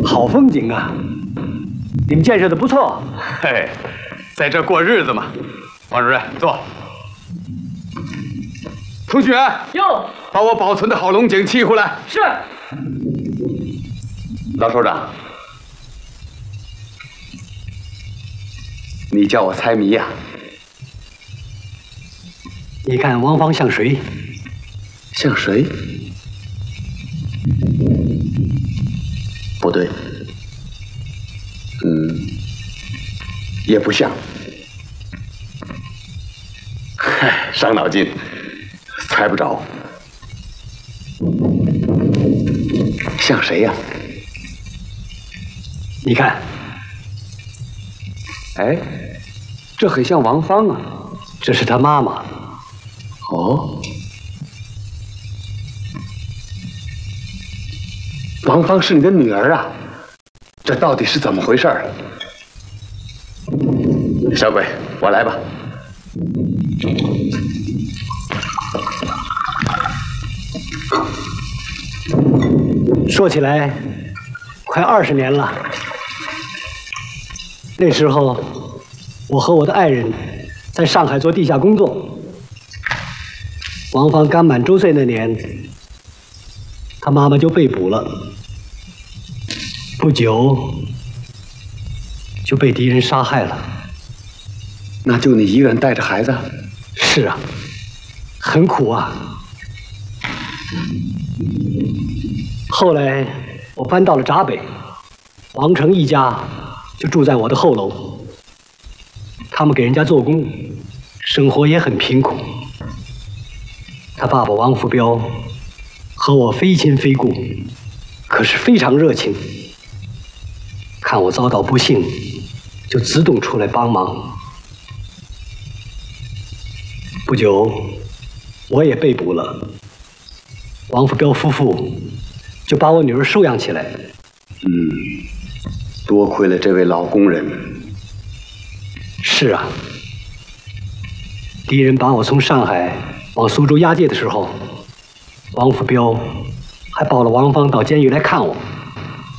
好风景啊！你们建设的不错。 嘿，在这过日子嘛。王主任，坐。同学， 哟， 把我保存的好龙井沏回来。 是。 老首长，你叫我猜谜呀？ 你看王芳像谁？ 像谁？不对，也不像。嗨，伤脑筋，猜不着。像谁呀？ 你看， 哎，这很像王芳啊。 这是他妈妈。 哦，王芳是你的女儿啊？这到底是怎么回事儿？小鬼，我来吧。 说起来，快20年了。那时候，我和我的爱人在上海做地下工作。王芳刚满周岁那年，她妈妈就被捕了，不久就被敌人杀害了。 那就你一个人带着孩子？ 是啊，很苦啊。后来我搬到了闸北，王成一家就住在我的后楼。他们给人家做工，生活也很贫苦。他爸爸王福彪和我非亲非故，可是非常热情。看我遭到不幸，就自动出来帮忙。不久，我也被捕了。王福彪夫妇就把我女儿收养起来。 多亏了这位老工人。 是啊，敌人把我从上海往苏州押解的时候，王福彪还抱了王芳到监狱来看我。